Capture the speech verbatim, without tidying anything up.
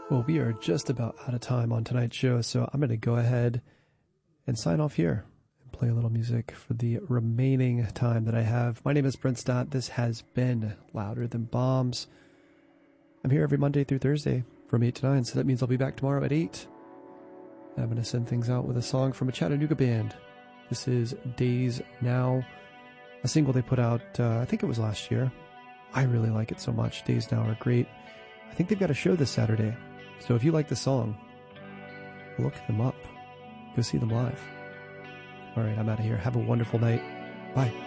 Well, we are just about out of time on tonight's show, so I'm going to go ahead and sign off here and play a little music for the remaining time that I have. My name is Brent Stott. This has been Louder Than Bombs. I'm here every Monday through Thursday from eight to nine, so that means I'll be back tomorrow at eight. I'm going to send things out with a song from a Chattanooga band. This is Days Now, a single they put out, uh, I think it was last year. I really like it so much. Days Now are great. I think they've got a show this Saturday. So if you like the song, look them up. Go see them live. All right, I'm out of here. Have a wonderful night. Bye.